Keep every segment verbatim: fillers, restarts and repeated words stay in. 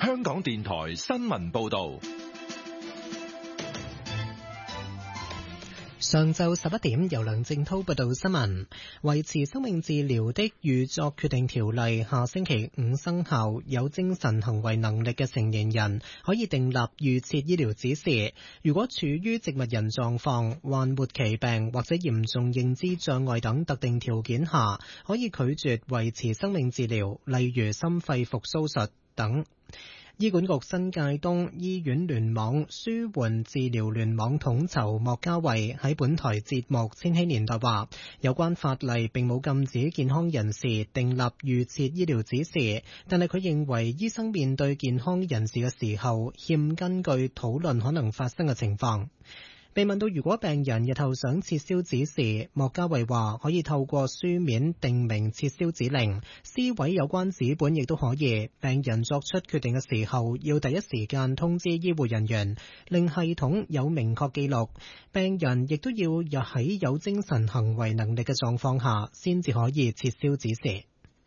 香港電台新聞報道。 上晝十一點，由梁正濤報道新聞。維持生命治療的預作決定條例下星期五生效，有精神行為能力嘅成年人可以訂立預設醫療指示。如果處於植物人狀況、患末期病或者嚴重認知障礙等特定條件下，可以拒絕維持生命治療，例如心肺復甦術等。醫管局新界東醫院聯網舒緩治療聯網統籌莫家慧喺本台節目《千禧年代》話，有關法例並冇禁止健康人士訂立預設醫療指示，但係佢認為醫生面對健康人士嘅時候，欠根據討論可能發生嘅情況。被問到如果病人日後想撤銷指示，莫家慧話可以透過書面訂明撤銷指令，撕毀有關紙本亦都可以。病人作出決定嘅時候，要第一時間通知醫護人員，令系統有明確記錄。病人亦都要入喺有精神行為能力嘅狀況下，先至可以撤銷指示。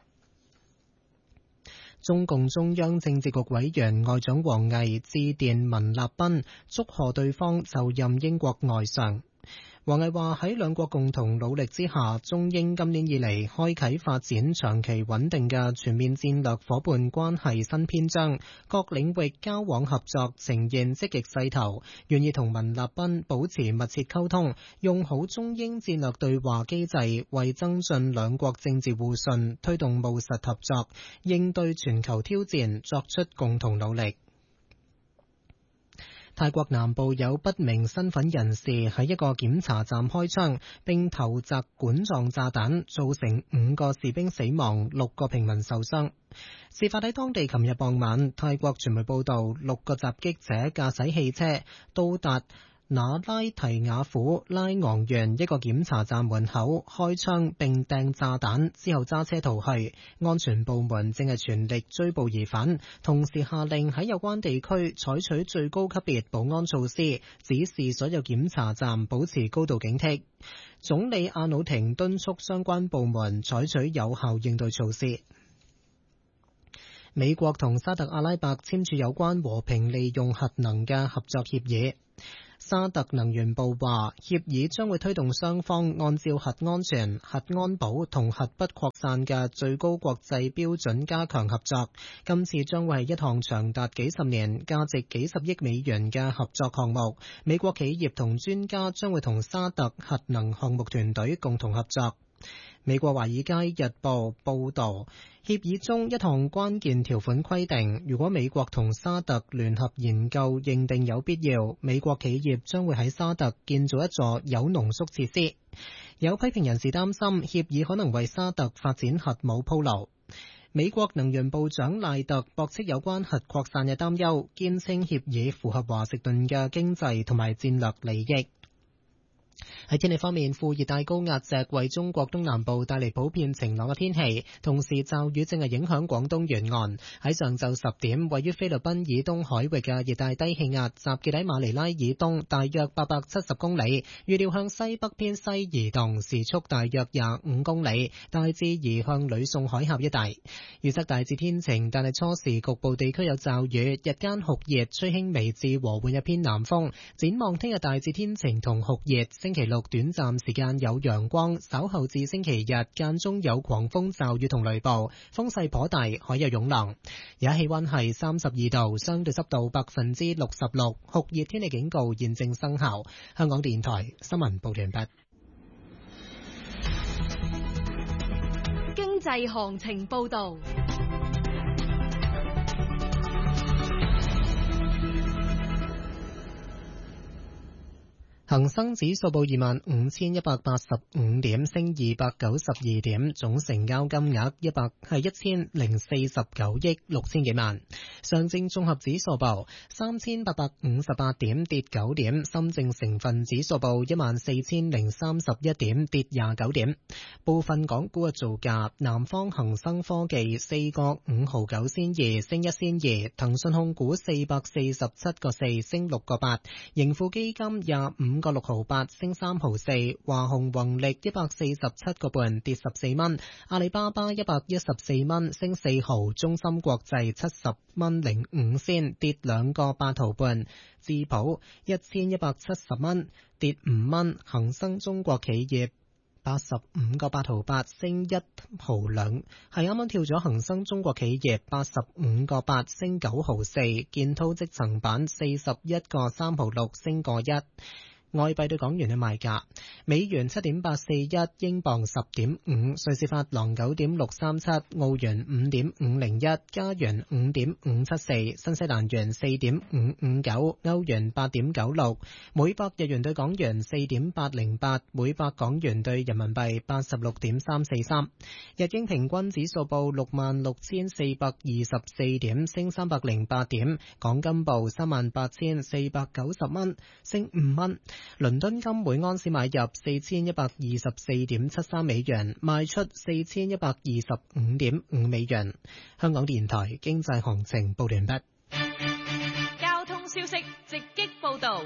中共中央政治局委員外長王毅致電文立彬，祝賀對方就任英國外相。王毅話喺兩國共同努力之下，中英今年以嚟開啟發展長期穩定嘅全面戰略夥伴關係新篇章，各領域交往合作呈現積極勢頭，願意同文立彬保持密切溝通，用好中英戰略對話機制，為增進兩國政治互信、推動務實合作、應對全球挑戰作出共同努力。泰國南部有不明身份人士喺一個檢查站開槍，並投擲管狀炸彈，造成五個士兵死亡，六個平民受傷。事發喺當地琴日傍晚，泰國傳媒報道，六個襲擊者駕駛汽車到達那拉提雅府拉昂縣一個檢查站門口開槍並掟炸彈，之後揸車逃去。安全部門正係全力追捕疑犯，同時下令喺有關地區採取最高級別保安措施，指示所有檢查站保持高度警惕。總理阿努廷敦促相關部門採取有效應對措施。美國同沙特阿拉伯簽署有關和平利用核能嘅合作協議。沙特能源部話，協議將會推動雙方按照核安全、核安保同核不擴散嘅最高國際標準加強合作。今次將會係一項長達幾十年、價值幾十億美元嘅合作項目。美國企業同專家將會同沙特核能項目團隊共同合作。美國華爾街日報報導，協議中一項關鍵條款規定，如果美國同沙特聯合研究認定有必要，美國企業將會喺沙特建造一座鈾濃縮設施。有批評人士擔心協議可能為沙特發展核武鋪路。美國能源部長賴特駁斥有關核擴散嘅擔憂，堅稱協議符合華盛頓嘅經濟同埋戰略利益。喺天氣方面，副熱帶高壓脊為中國東南部帶嚟普遍晴朗嘅天氣，同時驟雨正係影響廣東沿岸。喺上晝十點，位於菲律賓以東海域嘅熱帶低氣壓集結喺馬尼拉以東大約八百七十公里，預料向西北偏西移動，時速大約廿五公里，大致移向呂宋海峽一帶。預測大致天晴，但係初時局部地區有驟雨，日間酷熱，吹輕微至和緩一偏南風。展望聽日大致天晴同酷熱，星期六短暫時間有陽光，稍後至星期日間中有狂風驟雨同雷暴，風勢頗大，海有湧浪。而家氣溫係三十二度，相對濕度百分之六十六，酷熱天氣警告現正生效。香港電台新聞報完畢。 經濟行情報道。 恒生指數報二萬五千一百八十五點，升二百九十二點，總成交金額一百係一千零四十九億六千幾萬。上證綜合指數報三千八百五十八點，跌九點。深證成分指數報一萬四千零三十一點，跌廿九點。部分港股嘅造價：南方恒生科技四個五毫九仙二，升一仙二；騰訊控股四百四十七個四，升六個八；盈富基金廿五五個六毫八，升三毫四。華虹宏力一百四十七個半，跌十四蚊。阿里巴巴一百一十四蚊，升四毫。中芯國際七十蚊零五仙，跌兩個八毫半。智普一千一百七十蚊，跌五蚊。恒生中國企業八十五個八毫八，升一毫兩，係啱啱跳咗恒生中國企業八十五個八，升九毫四。建滔積層板四十一個三毫六，升個一。外幣對港元嘅賣價：美元七點八四一，英鎊十點五，瑞士法郎九點六三七，澳元五點五零一，加元五點五七四，新西蘭元四點五五九，歐元八點九六，每百日元對港元四點八零八，每百港元對人民幣八十六點三四三。日經平均指數報六萬六千四百二十四點，升三百零八點。港金報三萬八千四百九十蚊，升五蚊。倫敦金每安士買入四千一百二十四點七三美元，賣出四千一百二十五點五美元。香港電台經濟行情報完畢。 交通消息直擊報道。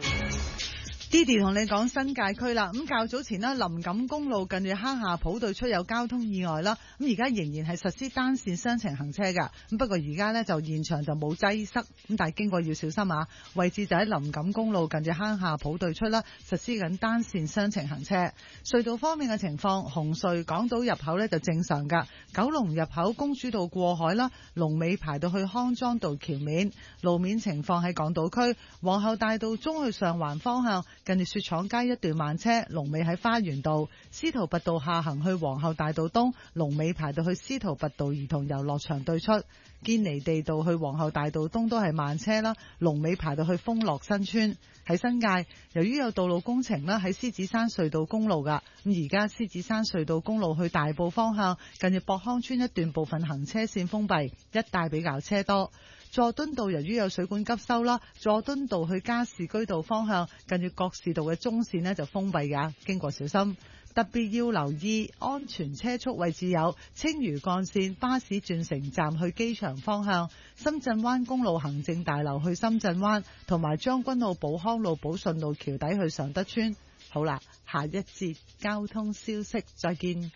Didi 同你講新界區啦，咁較早前呢，林錦公路近住坑下埔對出有交通意外啦，咁而家仍然係實施單線雙程行車噶，咁不過而家呢，就現場就冇擠塞，咁但係經過要小心啊，位置就喺林錦公路近住坑下埔對出啦，實施緊單線雙程行車。隧道方面嘅情況，紅隧港島入口呢就正常噶，九龍入口公主道過海啦，龍尾排到去康莊道橋面。路面情況喺港島區皇后大道中去上環方向，近住雪廠街一段慢車，龍尾喺花園道；司徒拔道下行去皇后大道東，龍尾排到去司徒拔道兒童遊樂場對出；堅尼地道去皇后大道東都係慢車啦，龍尾排到去豐樂新村。喺新界，由於有道路工程啦，喺獅子山隧道公路噶，咁而家獅子山隧道公路去大埔方向，近住博康村一段部分行車線封閉，一帶比較車多。佐敦道由於有水管急修啦，佐敦道去加士居道方向，近住覺士道嘅中線呢就封閉㗎，經過小心。特別要留意安全車速位置有青嶼幹線巴士轉乘站去機場方向、深圳灣公路行政大樓去深圳灣，同埋將軍澳寶康路寶順路橋底去常德村。好啦，下一節交通消息再見。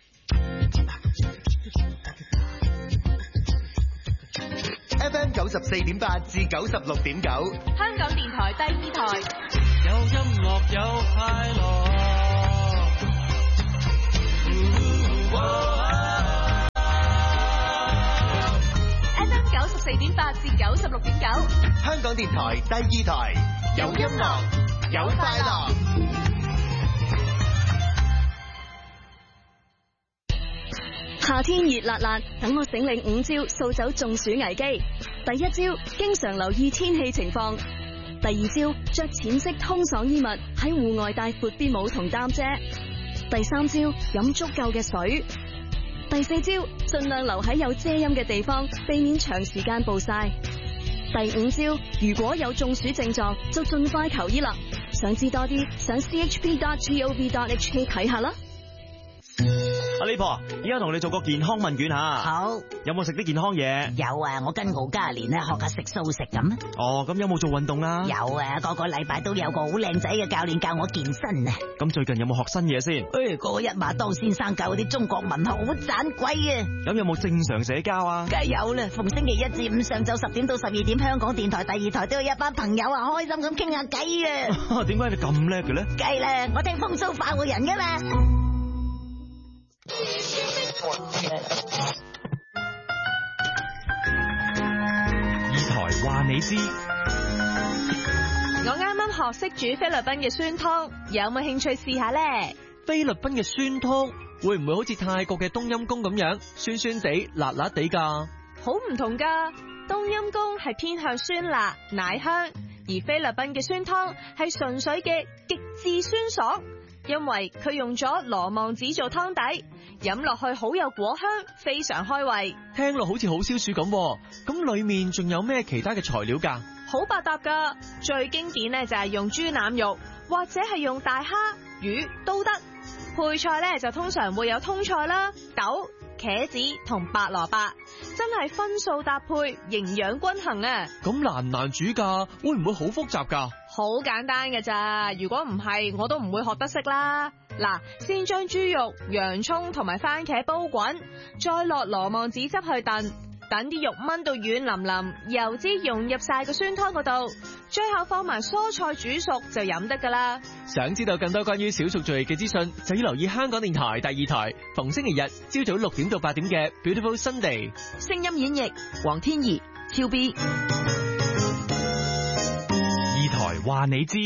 F M 九十四點八至九十六點九， 香港電台第二台， 有音樂有快樂。 F M 九十四點八至九十六點九， 香港電台第二台，有音樂有快樂。 夏天熱辣辣，等我醒領五招掃走中暑危機。第一招，經常留意天氣情況；第二招，着淺色通爽衣物，喺戶外帶闊啲帽同擔遮；第三招，飲足夠嘅水；第四招，盡量留喺有遮陰嘅地方，避免長時間暴曬；第五招，如果有中暑症狀，就盡快求醫啦。想知多啲，上 c h p dot gov dot h k 睇下啦。 阿李婆，而家同你做個健康問卷吓。 好。 有冇食啲健康嘢？ 有啊，我跟敖嘉蓮咧學下食素食咁。 哦，咁有冇做運動啊？ 有啊，個個禮拜都有個好靚仔嘅教練教我健身啊。 咁最近有冇學新嘢先？ 誒，個個一馬當先生教嗰啲中國文學好盞鬼啊。咁有冇正常社交啊？ 梗係有啦，逢星期一至五上晝十點到十二點，香港電台第二台都有一班朋友啊，開心咁傾下偈啊。 點解你咁叻嘅咧？ 梗係啦，我聽風騷快活人噶嘛。 二台話你知， 我啱啱學識煮菲律賓嘅酸湯，有冇興趣試下呢？ 菲律賓嘅酸湯會唔會好似泰國嘅冬陰功咁樣酸酸地、辣辣地㗎？ 好唔同㗎，冬陰功係偏向酸辣、奶香，而菲律賓嘅酸湯係純粹嘅極致酸爽，因為佢用咗羅望子做湯底。飲落去好有果香，非常開胃。 聽落好似好消暑咁，咁裏面仲有咩其他嘅材料㗎？ 好百搭㗎，最經典呢就係用豬腩肉，或者係用大蝦、魚都得。配菜呢就通常會有通菜啦、豆、 茄子同白蘿蔔，真係分數搭配，營養均衡啊！ 咁難唔難煮㗎？會唔會好複雜㗎？ 好簡單㗎咋，如果唔係我都唔會學得識啦。嗱，先將豬肉、洋蔥同埋番茄煲滾，再落羅望子汁去燉，等啲肉炆到軟腍腍，油脂融入晒個酸湯嗰度，最後放埋蔬菜煮熟就飲得㗎啦。 想知道更多關於少數族裔嘅資訊，就要留意香港電台第二台，逢星期日朝早六點到八點嘅 Beautiful Sunday。 聲音演繹黃天怡、超 B。 二台話你知。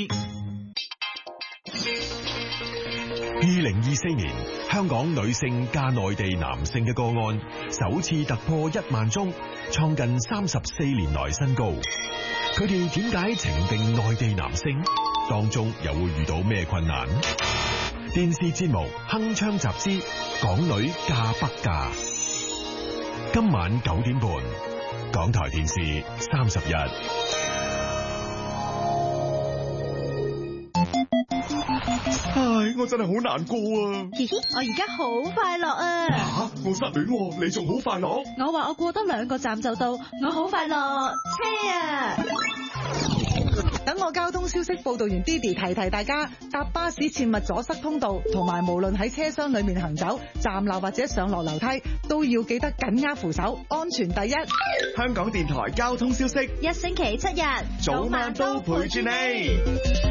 二零二四年，香港女性嫁內地男性嘅個案首次突破一萬宗，創近三十四年來新高。佢哋點解情定內地男性？當中又會遇到咩困難？電視節目《鏗鏘集之港女嫁不嫁》，今晚九點半，港台電視三十一。 唉，我真係好難過啊！ 嘻嘻，我而家好快樂啊！ 吓，我失戀，你仲好快樂？ 我話我過多兩個站就到，我好快樂。車啊！ 等我交通消息報道完 Didi 提提大家，搭巴士切勿阻塞通道，同埋無論喺車廂裏面行走、站樓或者上落樓梯，都要記得緊握扶手，安全第一。 香港電台交通消息， 一星期七日， 早晚都陪住你。